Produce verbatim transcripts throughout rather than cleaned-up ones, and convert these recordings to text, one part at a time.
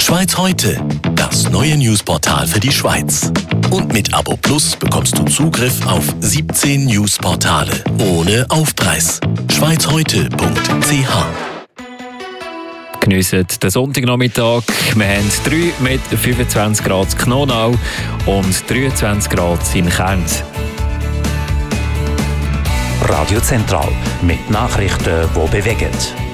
Schweiz heute, das neue Newsportal für die Schweiz. Und mit Abo Plus bekommst du Zugriff auf siebzehn Newsportale ohne Aufpreis. schweiz heute punkt c h. Geniessen den Sonntagnachmittag. Wir haben drei mit fünfundzwanzig Grad in Knonau und dreiundzwanzig Grad in Kenz. Radio Zentral mit Nachrichten, die bewegen.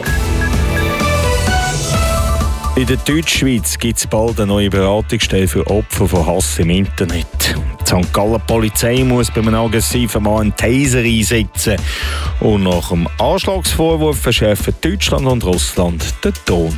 In der Deutschschweiz gibt es bald eine neue Beratungsstelle für Opfer von Hass im Internet. Die Sankt Gallen Polizei muss bei einem aggressiven Mann einen Taser einsetzen. Und nach dem Anschlagsvorwurf verschärfen Deutschland und Russland den Ton.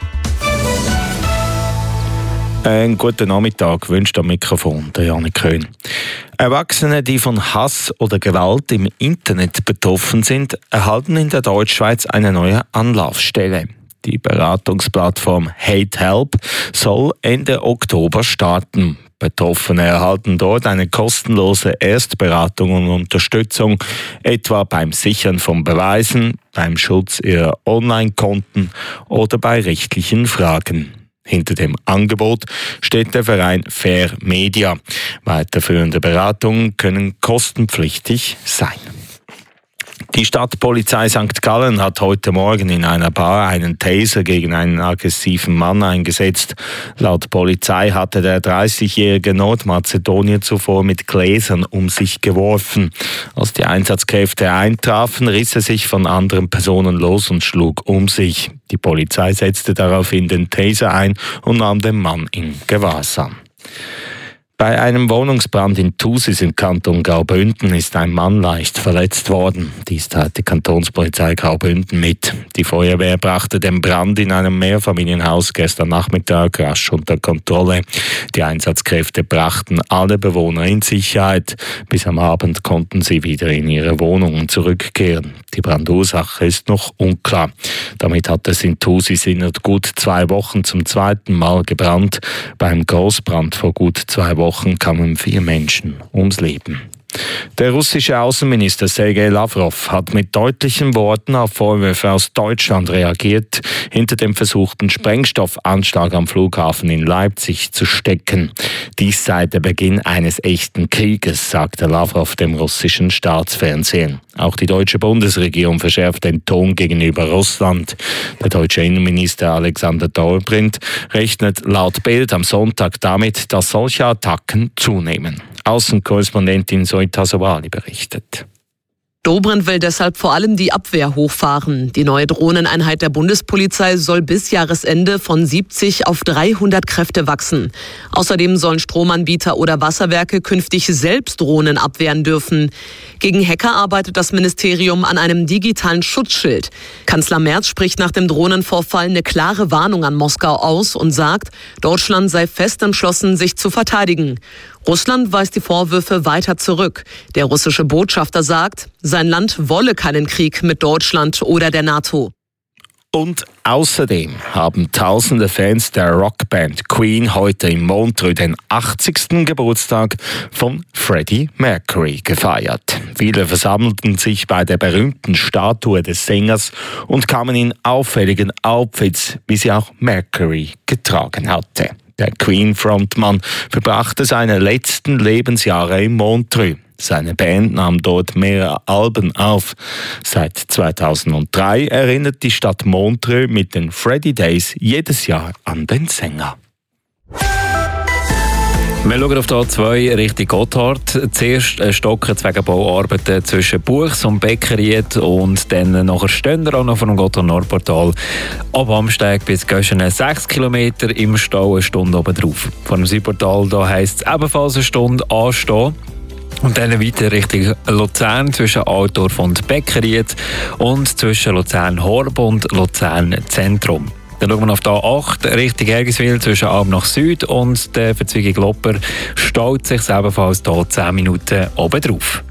Einen guten Nachmittag wünscht am Mikrofon der Janik Köhn. Erwachsene, die von Hass oder Gewalt im Internet betroffen sind, erhalten in der Deutschschweiz eine neue Anlaufstelle. Die Beratungsplattform Hate Help soll Ende Oktober starten. Betroffene erhalten dort eine kostenlose Erstberatung und Unterstützung, etwa beim Sichern von Beweisen, beim Schutz ihrer Online-Konten oder bei rechtlichen Fragen. Hinter dem Angebot steht der Verein Fair Media. Weiterführende Beratungen können kostenpflichtig sein. Die Stadtpolizei Sankt Gallen hat heute Morgen in einer Bar einen Taser gegen einen aggressiven Mann eingesetzt. Laut Polizei hatte der dreißigjährige Nordmazedonier zuvor mit Gläsern um sich geworfen. Als die Einsatzkräfte eintrafen, riss er sich von anderen Personen los und schlug um sich. Die Polizei setzte daraufhin den Taser ein und nahm den Mann in Gewahrsam. Bei einem Wohnungsbrand in Thusis im Kanton Graubünden ist ein Mann leicht verletzt worden. Dies teilt die Kantonspolizei Graubünden mit. Die Feuerwehr brachte den Brand in einem Mehrfamilienhaus gestern Nachmittag rasch unter Kontrolle. Die Einsatzkräfte brachten alle Bewohner in Sicherheit. Bis am Abend konnten sie wieder in ihre Wohnungen zurückkehren. Die Brandursache ist noch unklar. Damit hat es in Thusis in gut zwei Wochen zum zweiten Mal gebrannt. Beim Großbrand vor gut zwei Wochen kamen vier Menschen ums Leben. Der russische Außenminister Sergei Lavrov hat mit deutlichen Worten auf Vorwürfe aus Deutschland reagiert, hinter dem versuchten Sprengstoffanschlag am Flughafen in Leipzig zu stecken. Dies sei der Beginn eines echten Krieges, sagte Lavrov dem russischen Staatsfernsehen. Auch die deutsche Bundesregierung verschärft den Ton gegenüber Russland. Der deutsche Innenminister Alexander Dobrindt rechnet laut Bild am Sonntag damit, dass solche Attacken zunehmen. Außenkorrespondentin Soita Sobali berichtet. Dobrindt will deshalb vor allem die Abwehr hochfahren. Die neue Drohneneinheit der Bundespolizei soll bis Jahresende von siebzig auf dreihundert Kräfte wachsen. Außerdem sollen Stromanbieter oder Wasserwerke künftig selbst Drohnen abwehren dürfen. Gegen Hacker arbeitet das Ministerium an einem digitalen Schutzschild. Kanzler Merz spricht nach dem Drohnenvorfall eine klare Warnung an Moskau aus und sagt, Deutschland sei fest entschlossen, sich zu verteidigen. Russland weist die Vorwürfe weiter zurück. Der russische Botschafter sagt, sein Land wolle keinen Krieg mit Deutschland oder der NATO. Und außerdem haben tausende Fans der Rockband Queen heute in Montreux den achtzigsten Geburtstag von Freddie Mercury gefeiert. Viele versammelten sich bei der berühmten Statue des Sängers und kamen in auffälligen Outfits, wie sie auch Mercury getragen hatte. Der Queen-Frontmann verbrachte seine letzten Lebensjahre in Montreux. Seine Band nahm dort mehrere Alben auf. Seit zweitausenddrei erinnert die Stadt Montreux mit den Freddie Days jedes Jahr an den Sänger. Wir schauen auf die A zwei Richtung Gotthard. Zuerst stocken wegen Bauarbeiten zwischen Buchs und Beckeried und dann nachher stehen wir auch noch vom Gotthard-Nordportal ab Amsteg bis Göschenen sechs Kilometer im Stau, eine Stunde oben drauf. Vor dem Südportal da heisst es ebenfalls eine Stunde anstehen. Und dann weiter Richtung Luzern zwischen Altdorf und Beckeried und zwischen Luzern-Horb und Luzern-Zentrum. Dann schauen wir auf die A acht Richtung Hergiswil zwischen Alb nach Süd und der Verzweigung Glopper staut sich ebenfalls hier zehn Minuten oben drauf.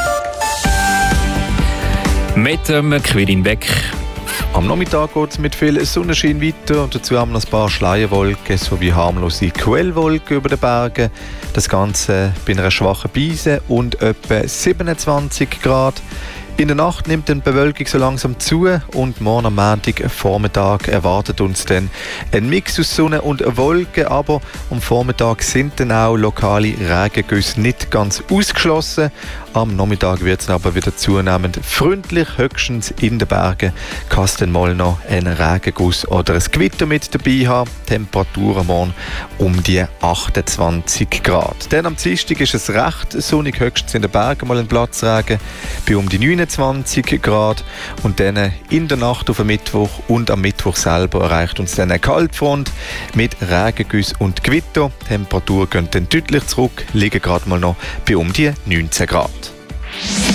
Mit dem Quirin Beck. Am Nachmittag geht es mit viel Sonnenschein weiter und dazu haben wir noch ein paar Schleierwolken sowie harmlose Quellwolken über den Bergen. Das Ganze bei einer schwachen Brise und etwa siebenundzwanzig Grad. In der Nacht nimmt die Bewölkung so langsam zu und morgen am Montag Vormittag erwartet uns dann ein Mix aus Sonne und Wolken, aber am Vormittag sind dann auch lokale Regengüsse nicht ganz ausgeschlossen. Am Nachmittag wird es aber wieder zunehmend freundlich, höchstens in den Bergen kann es dann mal noch einen Regenguss oder ein Gewitter mit dabei haben. Temperaturen morgen um die achtundzwanzig Grad. Dann am Dienstag ist es recht sonnig, höchstens in den Bergen mal ein Platzregen bei um die neunundzwanzig Grad. Und dann in der Nacht auf den Mittwoch und am Mittwoch selber erreicht uns dann eine Kaltfront mit Regengüsse und Gewitter. Die Temperaturen gehen dann deutlich zurück, liegen gerade mal noch bei um die neunzehn Grad.